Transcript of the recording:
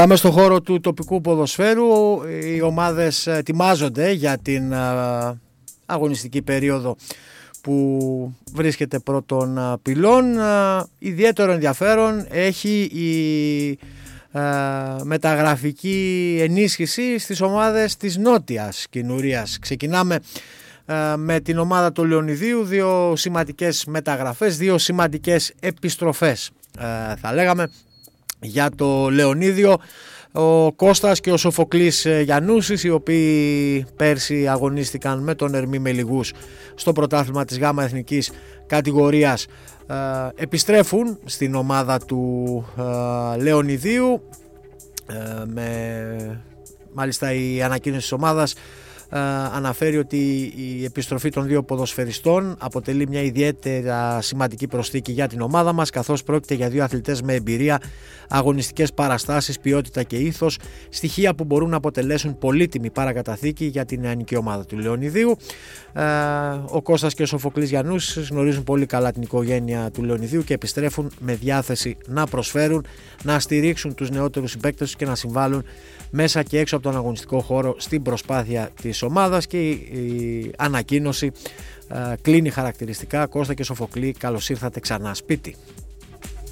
Πάμε στο χώρο του τοπικού ποδοσφαίρου. Οι ομάδες ετοιμάζονται για την αγωνιστική περίοδο που βρίσκεται πρώτων πυλών. Ιδιαίτερο ενδιαφέρον έχει η μεταγραφική ενίσχυση στις ομάδες της νότιας Κινουρίας. Ξεκινάμε με την ομάδα του Λεωνιδίου, δύο σημαντικές μεταγραφές, δύο σημαντικές επιστροφές θα λέγαμε για το Λεωνίδιο. Ο Κώστας και ο Σοφοκλής Γιαννούσης, οι οποίοι πέρσι αγωνίστηκαν με τον Ερμή Μελιγούς στο πρωτάθλημα της ΓΑΜΑ Εθνικής κατηγορίας, επιστρέφουν στην ομάδα του Λεωνιδίου. Μάλιστα η ανακοίνωση της ομάδας αναφέρει ότι η επιστροφή των δύο ποδοσφαιριστών αποτελεί μια ιδιαίτερα σημαντική προσθήκη για την ομάδα μας, καθώς πρόκειται για δύο αθλητές με εμπειρία, αγωνιστικές παραστάσεις, ποιότητα και ήθος, στοιχεία που μπορούν να αποτελέσουν πολύτιμη παρακαταθήκη για την νεανική ομάδα του Λεωνιδίου. Ο Κώστας και ο Σοφοκλής Γιαννούσης γνωρίζουν πολύ καλά την οικογένεια του Λεωνιδίου και επιστρέφουν με διάθεση να προσφέρουν, να στηρίξουν τους νεότερους συμπαίκτες τους και να συμβάλλουν μέσα και έξω από τον αγωνιστικό χώρο στην προσπάθεια της ομάδας. Και η ανακοίνωση κλείνει χαρακτηριστικά: Κώστα και Σοφοκλή, καλώς ήρθατε ξανά σπίτι.